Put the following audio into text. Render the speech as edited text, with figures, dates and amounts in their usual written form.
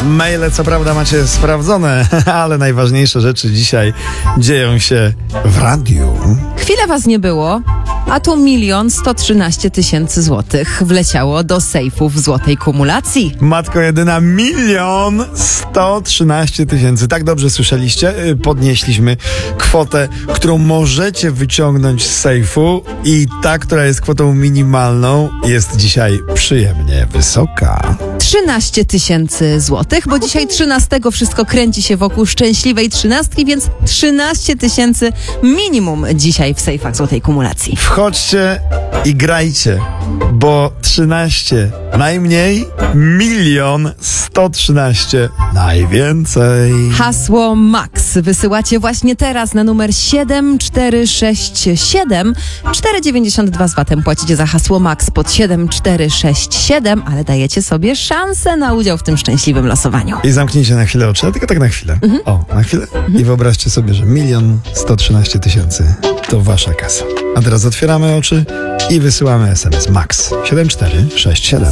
Maile co prawda macie sprawdzone, ale najważniejsze rzeczy dzisiaj dzieją się w radiu. Chwilę was nie było, a tu 1 113 000 złotych wleciało do sejfów złotej kumulacji. Matko jedyna, 1 113 000. Tak dobrze słyszeliście? Podnieśliśmy kwotę, którą możecie wyciągnąć z sejfu i ta, która jest kwotą minimalną, jest dzisiaj przyjemnie wysoka. 13 000 złotych, bo dzisiaj 13 wszystko kręci się wokół szczęśliwej 13, więc 13 000 minimum dzisiaj w sejfach złotej kumulacji. Wchodźcie i grajcie, bo 13 najmniej, 1 113 najwięcej. Hasło MAX wysyłacie właśnie teraz na numer 7467. 4,92 z VAT-em płacicie za hasło MAX pod 7467, ale dajecie sobie szansę na udział w tym szczęśliwym losowaniu. I zamknijcie na chwilę oczy, tylko tak na chwilę. O, na chwilę. I wyobraźcie sobie, że 1 113 000 to wasza kasa. A teraz otwieramy oczy i wysyłamy SMS MAX 7467.